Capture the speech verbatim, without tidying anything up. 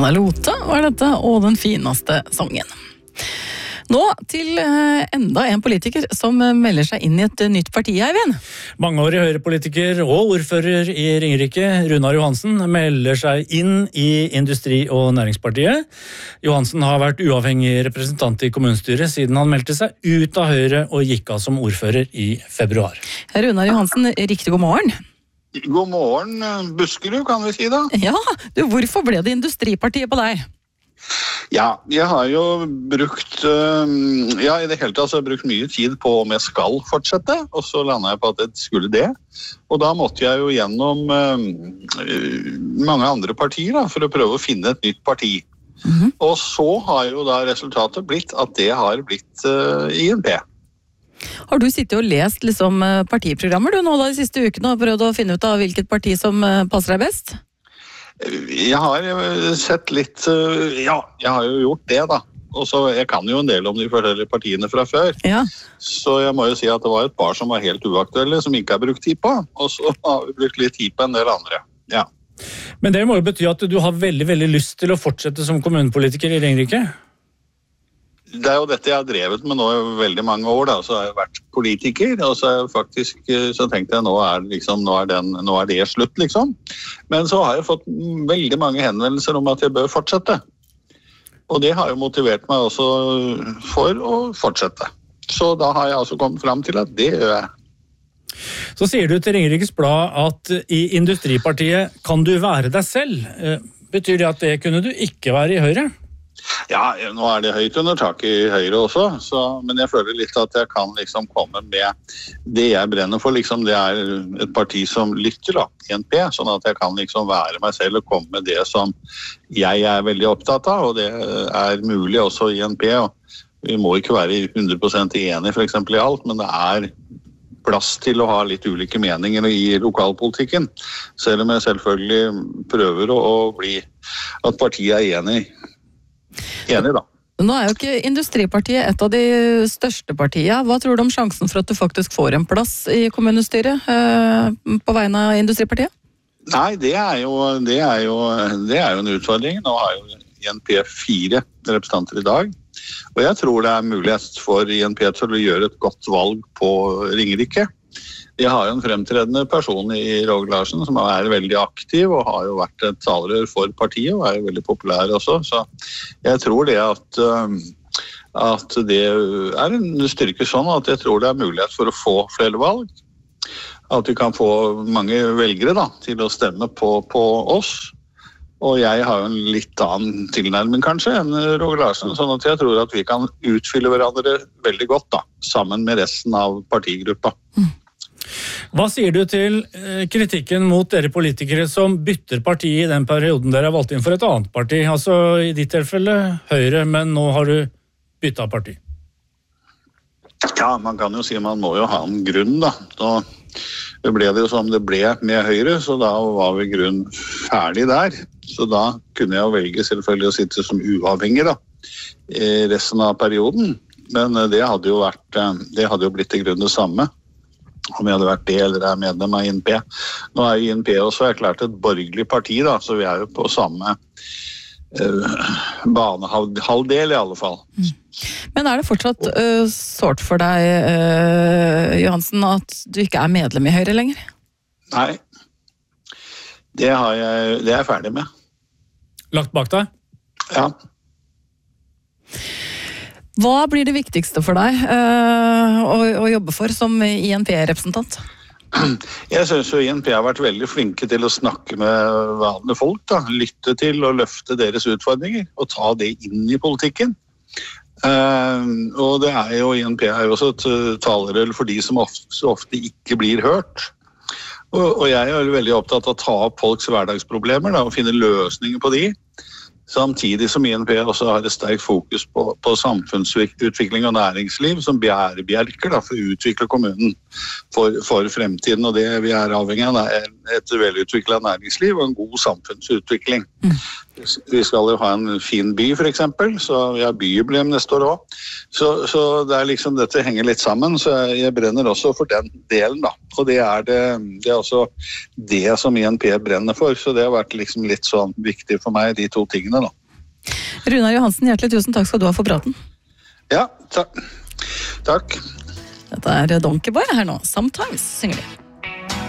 Anna Lothe var dette, og den fineste sangen. Nå til enda en politiker som melder seg inn i et nytt parti, Eivind. Mangeårig høyrepolitiker og ordfører i Ringerike, Runar Johansen, melder seg inn i Industri- og Næringspartiet. Johansen har vært uavhengig representant i kommunestyret siden han meldte seg ut av Høyre og gikk av som ordfører i februar. Runar Johansen, riktig god morgen. God morgen, Buskerud, kan vi si da. Ja, du, hvorfor ble det Industripartiet på deg? Ja, jeg har jo brukt, ja, i det hele tatt så har jeg brukt mye tid på om jeg skal fortsette, og så landet jeg på at jeg skulle det. Og da måtte jeg jo gjennom mange andre partier da, for å prøve å finne et nytt parti. Mm-hmm. Og så har jo da resultatet blitt at det har blitt uh, I N P. Har du sittet og lest liksom, partiprogrammer du nå da de siste ukene og prøvd å finne ut av hvilket parti som passer deg best? Jeg har sett litt, ja, jeg har jo gjort det da. Og så, jeg kan jo en del om de forskjellige partiene fra før. Ja. Så jeg må jo si at det var et par som var helt uaktuelle, som ikke har brukt tid på. Og så har vi brukt litt tid på en del andre, ja. Men det må jo bety at du har veldig, veldig lyst til å fortsette som kommunepolitiker i Ringerike? Det er jo dette jeg har drevet med nå I veldig mange år da, så har jeg vært politiker, og så, faktisk, så tenkte jeg nå er, liksom, nå, er den, nå er det slutt liksom. Men så har jeg fått veldig mange henvendelser om at jeg bør fortsette. Og det har jo motivert meg også for å fortsette. Så da har jeg altså kommet frem til at det gjør jeg. Så sier du til Ringerikes Blad at i Industripartiet kan du være deg selv. Betyr det at det kunne du ikke være I Høyre? Ja, nå er det høyt under tak I Høyre også, så, men jeg føler litt at jeg kan liksom komme med det jeg brenner for, liksom det er et parti som lytter da, I N P, sånn at jeg kan liksom være meg selv og komme med det som jeg er veldig opptatt av, og det er mulig også I N P, og vi må ikke være hundre prosent enige for eksempel I alt, men det er plass til å ha litt ulike meninger I lokalpolitikken, selv om jeg selvfølgelig prøver å, å bli at partiet er enig Enig da. Nå er jo ikke Industripartiet et av de største partiene. Hva tror du om sjansen for at du faktisk får en plass I kommunestyret eh, på vegne av Industripartiet? Nei, det er jo, det er jo, det er jo en utfordring. Nå har jo I N P fire representanter I dag, og jeg tror det er mulighet for I N P til å gjøre et godt valg på Ringerike. De har jo en fremtredende person I Roger Larsen som er veldig aktiv og har jo vært et talerør for partiet og er jo veldig populær også. Så jeg tror det at, at det er en styrke sånn at jeg tror det er mulighet for å få flere valg. At vi kan få mange velgere da, til å stemme på, på oss. Og jeg har jo en litt annen tilnærming kanskje enn Roger Larsen, sånn at jeg tror at vi kan utfylle hverandre veldig godt da, sammen med resten av partigruppa. Mm. Hva sier du til kritikken mot dere politikere som bytter parti I den perioden dere har valgt inn for et annet parti? Altså I ditt tilfelle Høyre, men nå har du byttet parti. Ja, man kan jo si man må jo ha en grunn da. Da ble det jo som det ble med Høyre, så da var vi grunn ferdig der. Så da kunne jeg jo velge selvfølgelig å sitte som uavhengig da, I resten av perioden. Men det hadde jo, vært, det hadde jo blitt I grunn det samme. Om jeg hadde vært det eller er medlem av I N P. Nå er I N P også erklært et borgerlig parti da, så vi er jo på samme uh, banehalvdel I alle fall. Mm. Men er det fortsatt uh, sårt for deg, uh, Johansen, at du ikke er medlem I Høyre lenger? Nei, det, har jeg, det er jeg ferdig med. Lagt bak deg? Ja. Hva blir det viktigste for deg uh, å, å jobbe for som I N P-representant? Jeg synes jo I N P har vært veldig flinke til å snakke med vanlige folk, da. Lytte til og løfte deres utfordringer, og ta det inn I politikken. Uh, og det er jo, I N P er jo også et uh, talerøl for de som ofte, så ofte ikke blir hørt. Og, og jeg er jo veldig opptatt av å ta opp folks hverdagsproblemer, da, og finne løsninger på de. Samtidig som I N P også har et sterkt fokus på, på samfunnsutvikling og næringsliv som bærebjelker da, for å utvikle kommunen for, for fremtiden. Og det vi er avhengig av er et velutviklet næringsliv og en god samfunnsutvikling. Mm. Vi skal jo ha en fin by for eksempel, så vi har byjubileum neste år også. Så, så det er liksom, dette henger litt sammen, så jeg brenner også for den delen da. Og det er, det, det er også det som I N P brenner for, så det har vært liksom litt sånn viktig for meg, de to tingene da. Runar Johansen, hjertelig tusen takk skal du ha for praten. Ja, takk. Takk. Dette er Donkeyboy her nå. Sometimes synger de.